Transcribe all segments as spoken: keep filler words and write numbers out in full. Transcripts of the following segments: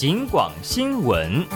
警广新闻。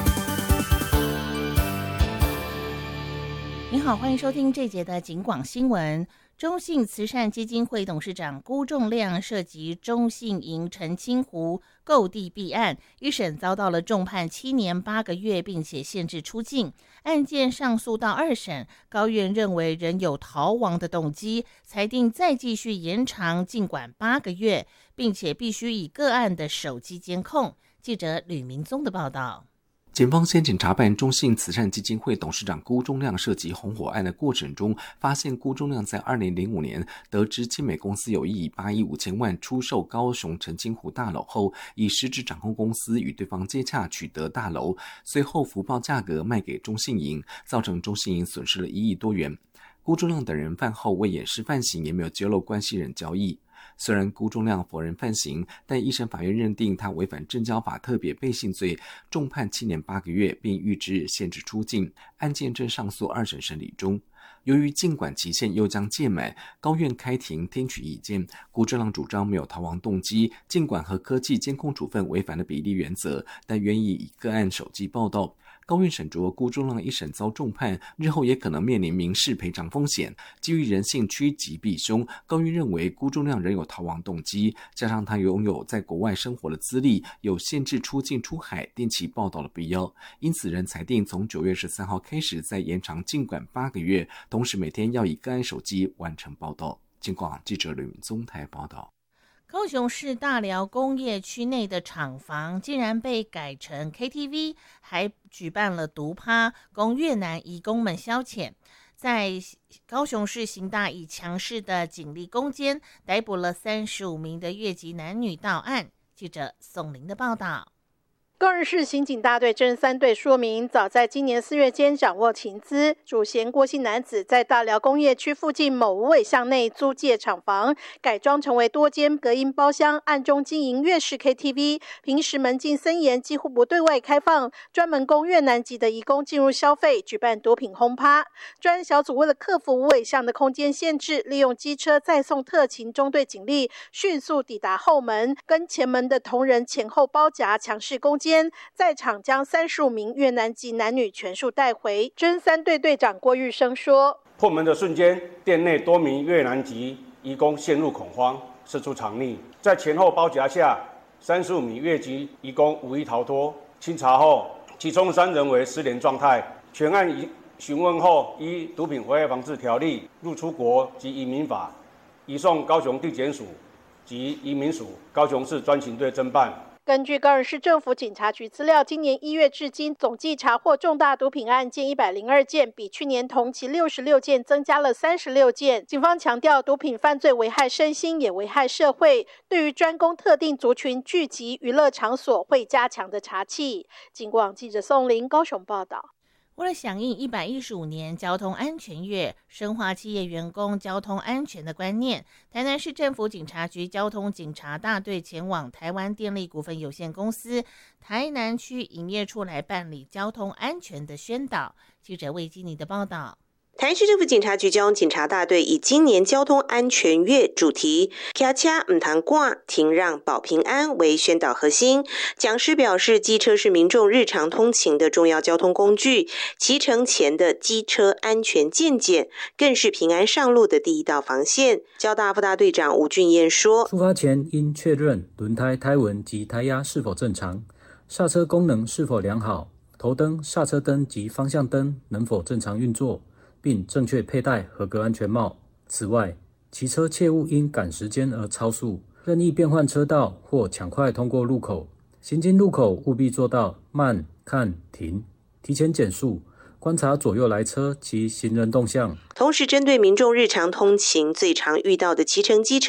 你好，欢迎收听这节的警广新闻。中信慈善基金会董事长辜仲谅涉及中信银澄清湖购地弊案，一审遭到了重判七年八个月，并且限制出境。案件上诉到二审，高院认为仍有逃亡的动机，裁定再继续延长禁管八个月，并且必须以个案的手机监控。记者吕明宗的报道。 检方先前查办中信慈善基金会董事长辜仲谅涉及红火案的过程中，发现辜仲谅在二零零五年得知青美公司有意以八亿五千万出售高雄澄清湖大楼后，以实质掌控公司与对方接洽取得大楼，随后浮报价格卖给中信银，造成中信银损失了一亿多元。辜仲谅等人犯后为掩饰犯行，也没有揭露关系人交易。虽然辜仲谅否认犯行，但一审法院认定他违反证交法特别背信罪，重判七年八个月，并预知限制出境。案件正上诉二审审理中。由于禁管期限又将届满，高院开庭听取意见。辜仲谅主张没有逃亡动机，禁管和科技监控处分违反了比例原则，但愿意以个案手机报道。高院审酌辜仲谅一审遭重判，日后也可能面临民事赔偿风险。基于人性趋吉避凶，高院认为辜仲谅仍有逃亡动机，加上他拥有在国外生活的资历，有限制出境出海定期报道的必要，因此仍裁定从九月十三号开始再延长禁管八个月，同时每天要以个案手机完成报道。警广记者吕明宗台报道。 高雄市大寮工业区内的厂房竟然被改成 K T V， 还举办了毒趴，供越南移工们消遣。在高雄市刑大以强势的警力攻坚，逮捕了三十五名的越籍男女到案。记者宋玲的报道。 高雄市刑警大队侦三队说明，早在今年四月间掌握情资，主嫌郭姓男子在大寮工业区附近某无尾巷内租借厂房，改装成为多间隔音包厢，暗中经营越式 K T V， 平时门禁森严，几乎不对外开放，专门供越南籍的移工进入消费，举办毒品轰趴。专案小组为了克服无尾巷的空间限制，利用机车载送特勤中队警力迅速抵达后门，跟前门的同仁前后包夹，强势攻击。在场将三十五名越南籍男女全数带回。侦三队队长郭玉生说： 破门的瞬间，店内多名越南籍移工陷入恐慌，四处藏匿，在前后包夹下，三十五名越籍移工无一逃脱。清查后，其中三人为失联状态。全案询问后，依毒品危害防治条例、入出国及移民法，移送高雄地检署及移民署高雄市专勤队侦办。 根据高雄市政府警察局资料，今年一月至今总计查获重大毒品案件一百零二件，比去年同期六十六件增加了三十六件。警方强调，毒品犯罪危害身心，也危害社会，对于专攻特定族群聚集娱乐场所会加强的查缉。警广记者宋玲高雄报道。 为了响应一百一十五年交通安全月，深化企业员工交通安全的观念，台南市政府警察局交通警察大队前往台湾电力股份有限公司台南区营业处来办理交通安全的宣导。记者魏基妮的报道。 台南市政府警察局交通警察大队以今年交通安全月主题“骑车唔通赶，停让保平安”为宣导核心。讲师表示，机车是民众日常通勤的重要交通工具，骑乘前的机车安全健检更是平安上路的第一道防线。交大副大队长吴俊彦说：“ 出发前应确认轮胎胎纹及胎压是否正常，刹车功能是否良好，头灯、刹车灯及方向灯能否正常运作。”并正确佩戴合格安全帽。此外，骑车切勿因赶时间而超速，任意变换车道或抢快通过路口。行经路口务必做到慢、看、停，提前减速，观察左右来车及行人动向。 同时，针对民众日常通勤最常遇到的骑乘机车